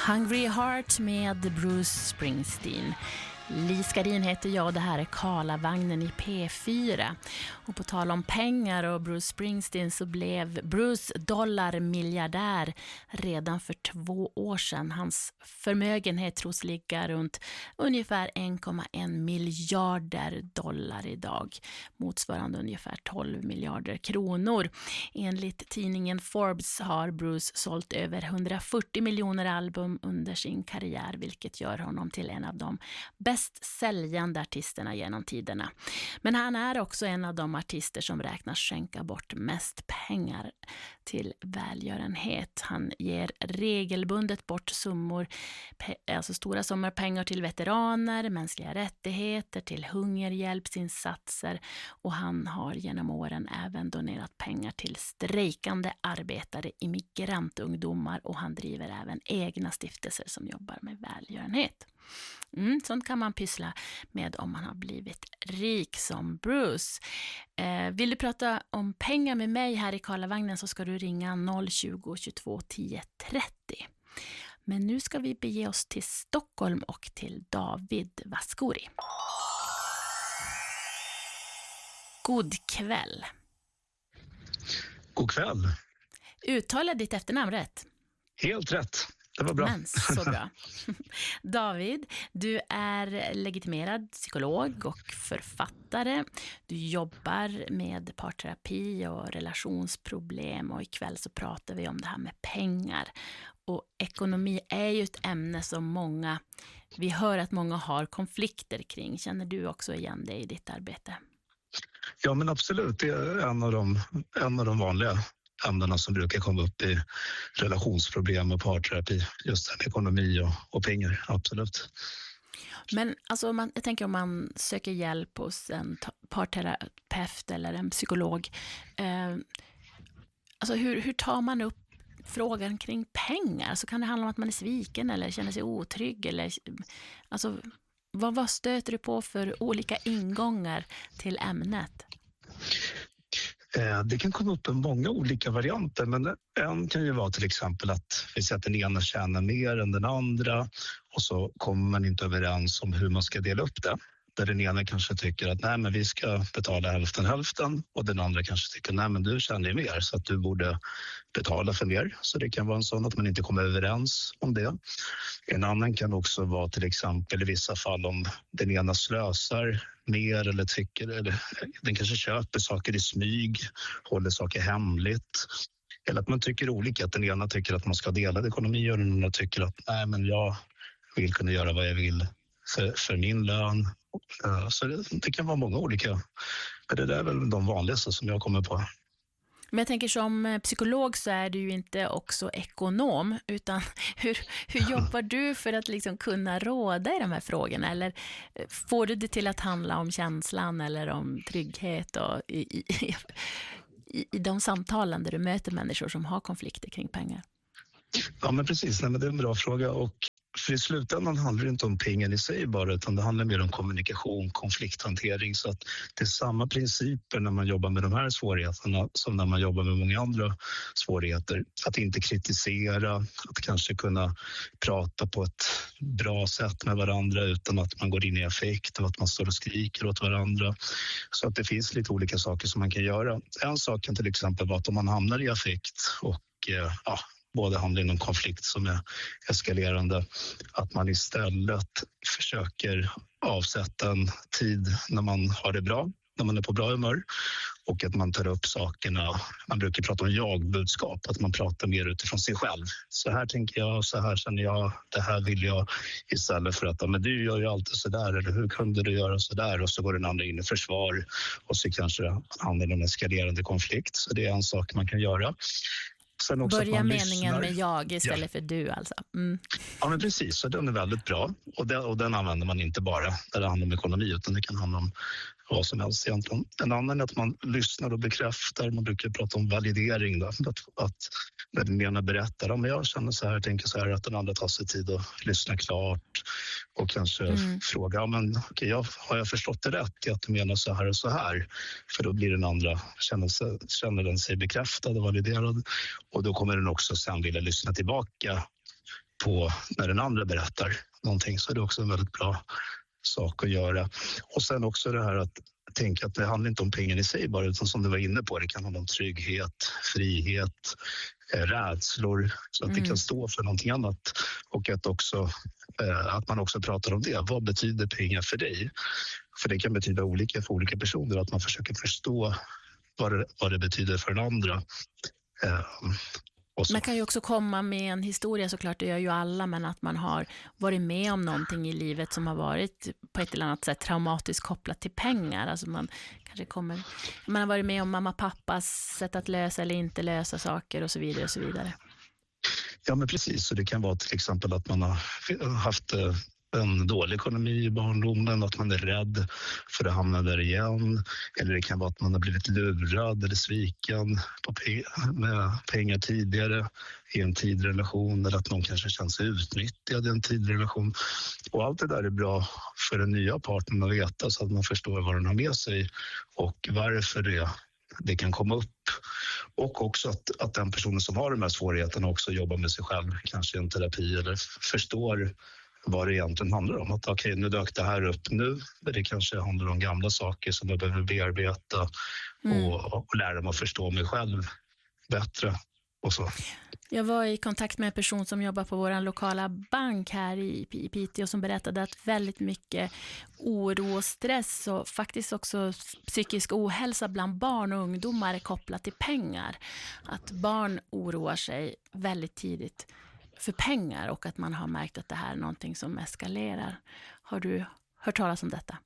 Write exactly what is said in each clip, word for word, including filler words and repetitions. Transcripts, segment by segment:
Hungry Heart med Bruce Springsteen. Li Skarin heter jag och det här är Karlavagnen i P fyra. Och på tal om pengar och Bruce Springsteen så blev Bruce dollarmiljardär redan för två år sedan. Hans förmögenhet tros ligga runt ungefär en komma en miljarder dollar idag. Motsvarande ungefär tolv miljarder kronor. Enligt tidningen Forbes har Bruce sålt över hundrafyrtio miljoner album under sin karriär, vilket gör honom till en av de bästa bäst säljande artisterna genom tiderna. Men han är också en av de artister som räknas skänka bort mest pengar till välgörenhet. Han ger regelbundet bort summor, alltså stora summor pengar till veteraner, mänskliga rättigheter, till hungerhjälpsinsatser, och han har genom åren även donerat pengar till strejkande arbetare, immigrantungdomar, och han driver även egna stiftelser som jobbar med välgörenhet. Mm, sånt kan man pyssla med om man har blivit rik som Bruce. Eh, vill du prata om pengar med mig här i Karlavagnen så ska du ringa noll tjugo tjugotvå tio trettio. Men nu ska vi bege oss till Stockholm och till David Vaskori. God kväll. God kväll. Uttala ditt efternamn rätt. Helt rätt. Det var bra. Men så bra. David, du är legitimerad psykolog och författare. Du jobbar med parterapi och relationsproblem, och ikväll så pratar vi om det här med pengar. Och ekonomi är ju ett ämne som många, vi hör att många har konflikter kring. Känner du också igen det i ditt arbete? Ja, men absolut. Det är en av de, en av de vanliga ämnena som brukar komma upp i relationsproblem och parterapi. Just den, ekonomi och, och pengar, absolut. Men alltså, man, jag tänker om man söker hjälp hos en parterapeut eller en psykolog. Eh, alltså hur, hur tar man upp frågan kring pengar? Så kan det handla om att man är sviken eller känner sig otrygg. Eller, alltså, vad, vad stöter du på för olika ingångar till ämnet? Det kan komma upp en många olika varianter, men en kan ju vara till exempel att vi säger att den ena tjänar mer än den andra, och så kommer man inte överens om hur man ska dela upp det. Där den ena kanske tycker att nej, men vi ska betala hälften hälften, och den andra kanske tycker nej, men du tjänar ju mer så att du borde betala för mer. Så det kan vara en sån att man inte kommer överens om det. En annan kan också vara till exempel i vissa fall om den ena slösar mer eller tycker, eller den kanske köper saker i smyg, håller saker hemligt. Eller att man tycker olika, att den ena tycker att man ska dela ekonomi och den andra tycker att nej, men jag vill kunna göra vad jag vill för, för min lön. Så det, det kan vara många olika. Men det där är väl de vanligaste som jag kommer på. Men jag tänker som psykolog så är du ju inte också ekonom, utan hur, hur jobbar du för att liksom kunna råda i de här frågorna? Eller får du det till att handla om känslan eller om trygghet och i, i, i, i de samtalen där du möter människor som har konflikter kring pengar? Ja, men precis. Nej, men det är en bra fråga, och för i slutändan handlar det inte om pengar i sig bara, utan det handlar mer om kommunikation, konflikthantering. Så att det är samma principer när man jobbar med de här svårigheterna som när man jobbar med många andra svårigheter. Att inte kritisera, att kanske kunna prata på ett bra sätt med varandra utan att man går in i affekt och att man står och skriker åt varandra. Så att det finns lite olika saker som man kan göra. En sak kan till exempel vara att om man hamnar i affekt och ja, både handlar om konflikt som är eskalerande, att man istället försöker avsätta en tid när man har det bra, när man är på bra humör, och att man tar upp sakerna. Man brukar prata om jag-budskap, att man pratar mer utifrån sig själv. Så här tänker jag, så här känner jag, det här vill jag, istället för att men du gör ju alltid så där, eller hur kunde du göra så där? Och så går den andra in i försvar och så kanske det handlar om en eskalerande konflikt. Så det är en sak man kan göra. Börja meningen lyssnar med jag istället ja. för du alltså. Mm. Ja, men precis. Så den är väldigt bra. Och den, och den använder man inte bara när det handlar om ekonomi, utan det kan handla om vad som helst egentligen. En annan är att man lyssnar och bekräftar. Man brukar prata om validering. Då. Att, att när den ena berättar om jag känner så här, tänker så här, att den andra tar sig tid att lyssna klart och kanske mm. fråga, ja, men, okay, jag, har jag förstått det rätt i att du menar så här och så här? För då blir den andra, känner, sig, känner den sig bekräftad och validerad, och då kommer den också sen vilja lyssna tillbaka på när den andra berättar någonting, så är det också en väldigt bra sak att göra. Och sen också det här att tänka att det handlar inte om pengar i sig bara, utan som du var inne på, det kan handla om trygghet, frihet, rädslor, så att mm. det kan stå för någonting annat. Och att, också, eh, att man också pratar om det. Vad betyder pengar för dig? För det kan betyda olika för olika personer, att man försöker förstå vad det, vad det betyder för den andra. Eh, Man kan ju också komma med en historia, såklart, det gör ju alla, men att man har varit med om någonting i livet som har varit på ett eller annat sätt traumatiskt kopplat till pengar. Alltså man kanske kommer, man har varit med om mamma och pappas sätt att lösa eller inte lösa saker och så vidare och så vidare. Ja, men precis. Så det kan vara till exempel att man har haft en dålig ekonomi i barndomen, att man är rädd för att hamna där igen. Eller det kan vara att man har blivit lurad eller sviken på pe- med pengar tidigare i en tidig relation, eller att någon kanske känner sig utnyttjad i en tidig relation. Och allt det där är bra för den nya partnern att veta, så att man förstår vad den har med sig och varför det, det kan komma upp. Och också att, att den personen som har de här svårigheterna också jobbar med sig själv, kanske i en terapi, eller förstår vad det egentligen handlar om. Att okej, okay, nu dök det här upp nu, men det kanske handlar om gamla saker som jag behöver bearbeta mm. och, och lära mig att förstå mig själv bättre och så. Jag var i kontakt med en person som jobbar på vår lokala bank här i, i Piteå, som berättade att väldigt mycket oro och stress och faktiskt också psykisk ohälsa bland barn och ungdomar är kopplat till pengar. Att barn oroar sig väldigt tidigt för pengar, och att man har märkt att det här är någonting som eskalerar. Har du hört talas om detta?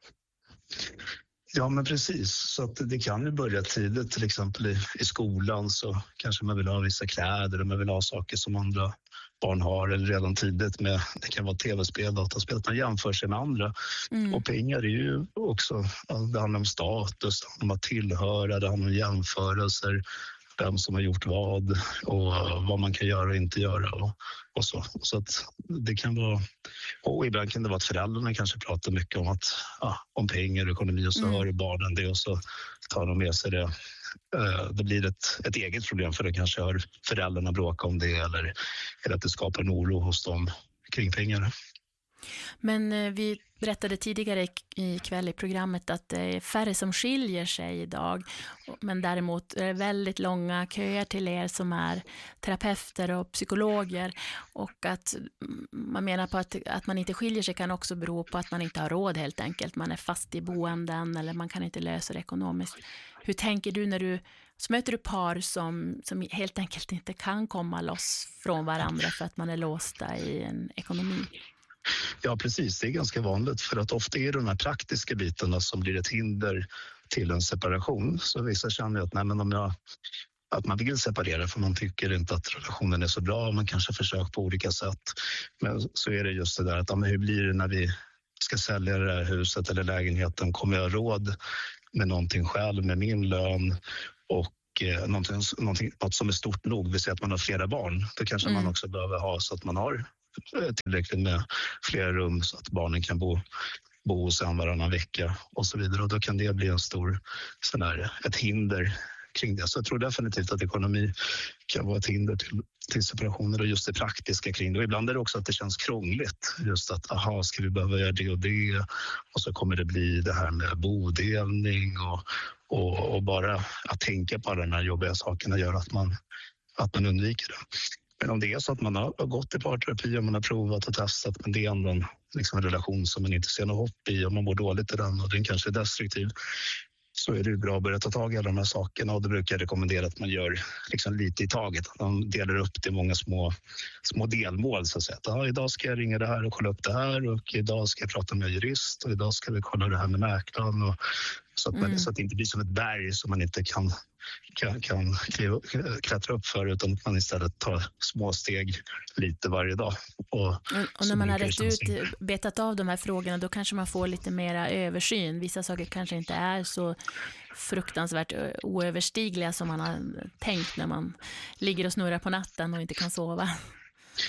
Ja, men precis. Så att det kan ju börja tidigt, till exempel i, i skolan, så kanske man vill ha vissa kläder och man vill ha saker som andra barn har, eller redan tidigt med, det kan vara tv-spel, dataspel, att man jämför sig med andra. Mm. Och pengar är ju också, det handlar om status, det handlar om att tillhöra, det handlar om jämförelser, vem som har gjort vad och vad man kan göra och inte göra och, och så. Så att det kan vara, och ibland kan det vara att föräldrarna kanske pratar mycket om att ja, om pengar och ekonomi, och så mm. hör barnen det och så tar de med sig det. Det blir ett, ett eget problem, för det kanske hör föräldrarna bråka om det, eller, eller att det skapar en oro hos dem kring pengar. Men vi berättade tidigare i kväll i programmet att det är färre som skiljer sig idag. Men däremot är det väldigt långa köer till er som är terapeuter och psykologer. Och att man menar på att, att man inte skiljer sig kan också bero på att man inte har råd helt enkelt. Man är fast i boenden eller man kan inte lösa det ekonomiskt. Hur tänker du när du så möter du par som, som helt enkelt inte kan komma loss från varandra för att man är låsta i en ekonomi? Ja, precis. Det är ganska vanligt, för att ofta är det de här praktiska bitarna som blir ett hinder till en separation. Så vissa känner att, nej, men om jag, att man vill separera för man tycker inte att relationen är så bra, man kanske försöker på olika sätt. Men så är det just det där att, ja, men hur blir det när vi ska sälja det här huset eller lägenheten? Kommer jag ha råd med någonting själv, med min lön och eh, någonting, någonting, något som är stort nog? Vi säger att man har flera barn, då kanske mm. man också behöver ha så att man har tillräckligt med flera rum så att barnen kan bo, bo hos en varannan vecka och så vidare. Och då kan det bli en stor sån här, ett hinder kring det. Så jag tror definitivt att ekonomi kan vara ett hinder till, till separationer, och just det praktiska kring det. Och ibland är det också att det känns krångligt. Just att, aha, ska vi behöva göra det och det? Och så kommer det bli det här med bodelning och, och, och bara att tänka på alla de här jobbiga sakerna gör att man, att man undviker det. Men om det är så att man har gått i parterapi och man har provat och testat, men det är ändå en, liksom en relation som man inte ser något hopp i och man mår dåligt i den och den kanske är destruktiv, så är det bra att börja ta tag i alla de här sakerna. Och det brukar jag rekommendera att man gör liksom lite i taget. Att man delar upp det i många små, små delmål. Så att säga. Ja, idag ska jag ringa det här och kolla upp det här, och idag ska jag prata med jurist, och idag ska vi kolla det här med mäklaren. Och så, att man, mm. så att det inte blir som ett berg som man inte kan, kan, kan kliva, klättra upp för, utan att man istället tar små steg lite varje dag. Och, och när man har rätt ut, betat av de här frågorna, då kanske man får lite mera översyn. Vissa saker kanske inte är så fruktansvärt oöverstigliga som man har tänkt när man ligger och snurrar på natten och inte kan sova.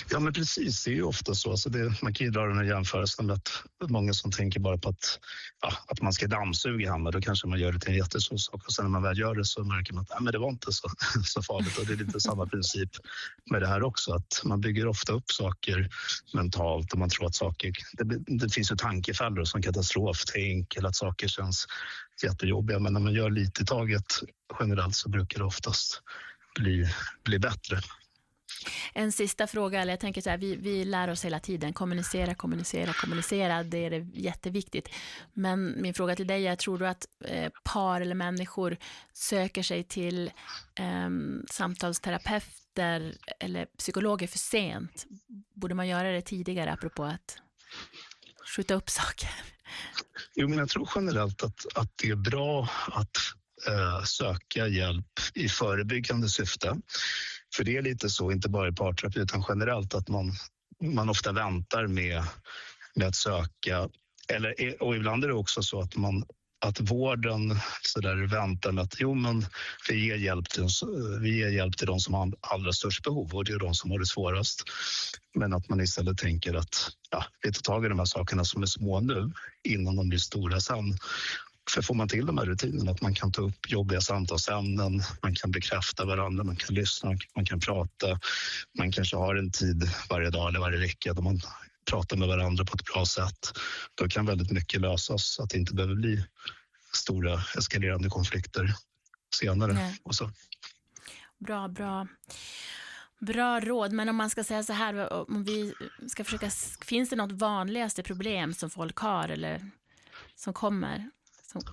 Ja, men precis. Det är ju ofta så. Alltså det, man kan ju dra den här jämförelsen med att många som tänker bara på att, ja, att man ska dammsuga hemma. Då kanske man gör det till en jättestor sak. Och sen när man väl gör det så märker man att nej, men det var inte så, så farligt. Och det är lite samma princip med det här också. Att man bygger ofta upp saker mentalt och man tror att saker... Det, det finns ju tankefällor som katastroftänk eller att saker känns jättejobbiga. Men när man gör lite i taget generellt så brukar det oftast bli, bli bättre. En sista fråga, eller jag tänker så här, vi, vi lär oss hela tiden, kommunicera, kommunicera, kommunicera, det är det jätteviktigt. Men min fråga till dig är, tror du att eh, par eller människor söker sig till eh, samtalsterapeuter eller psykologer för sent? Borde man göra det tidigare, apropå att skjuta upp saker? Jo, men jag tror generellt att, att det är bra att eh, söka hjälp i förebyggande syfte. För det är lite så, inte bara i parterapi utan generellt, att man, man ofta väntar med, med att söka. Eller, och ibland är det också så att, man, att vården så där väntar med att jo, men vi, ger hjälp till, vi ger hjälp till de som har allra störst behov, och det är de som har det svårast. Men att man istället tänker att ja, vi tar tag i de här sakerna som är små nu innan de blir stora sen. För får man till de här rutinerna, att man kan ta upp jobbiga samtalsämnen, man kan bekräfta varandra, man kan lyssna, man kan prata, man kanske har en tid varje dag eller varje vecka där man pratar med varandra på ett bra sätt. Då kan väldigt mycket lösas så att det inte behöver bli stora eskalerande konflikter senare. Nej. Och så. Bra, bra. Bra råd, men om man ska säga så här, om vi ska försöka, finns det något vanligaste problem som folk har eller som kommer? Som...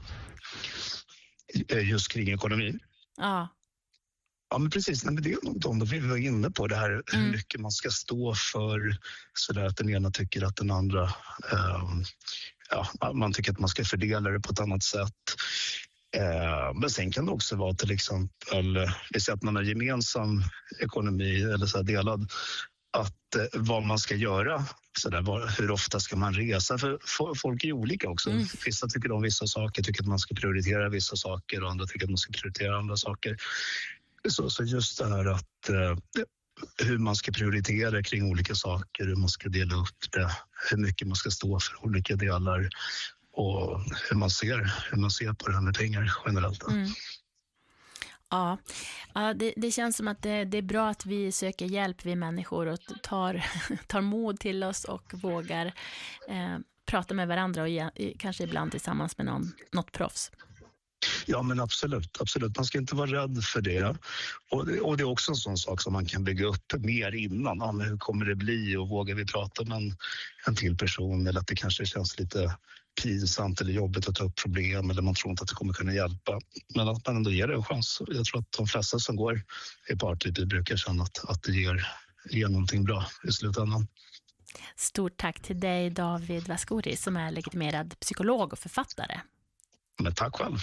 Just kring ekonomi? Ja. Ja, men precis. Nej, men det är något om det vi var inne på, det här Mm. hur mycket man ska stå för, så där att den ena tycker att den andra, eh, ja, man tycker att man ska fördela det på ett annat sätt. Eh, men sen kan det också vara till exempel, vi säger att man har gemensam ekonomi eller så här delad, att eh, vad man ska göra, så där, var, hur ofta ska man resa, för folk är olika också. Mm. Vissa tycker om vissa saker, tycker att man ska prioritera vissa saker, och andra tycker att man ska prioritera andra saker. Så, så just det här att eh, hur man ska prioritera kring olika saker, hur man ska dela upp det, hur mycket man ska stå för olika delar och hur man ser, hur man ser på det här med pengar generellt. Mm. Ja, ja det, det känns som att det, det är bra att vi söker hjälp, vi människor, och tar, tar mod till oss och vågar eh, prata med varandra och ge, kanske ibland tillsammans med någon, något proffs. Ja, men absolut, absolut. Man ska inte vara rädd för det. Och, det. och det är också en sån sak som man kan bygga upp mer innan. Ja, men hur kommer det bli, och vågar vi prata med en, en till person, eller att det kanske känns lite pinsamt eller jobbigt att ta upp problem, eller man tror inte att det kommer kunna hjälpa. Men att man ändå ger det en chans. Jag tror att de flesta som går i parterapi brukar känna att, att det ger, ger någonting bra i slutändan. Stort tack till dig, David Vascouri, som är legitimerad psykolog och författare. Men tack själv.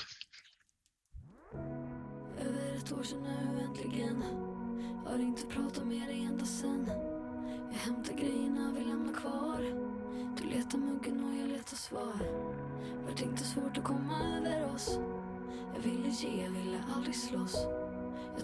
Över ett år sedan nu äntligen. Har inte pratat med dig ända sen. Jag hämtar grejerna, vi lämnar kvar. Du letar muggen och jag letar svar. Vart inte svårt att komma över oss. Jag ville ge, jag ville aldrig slåss.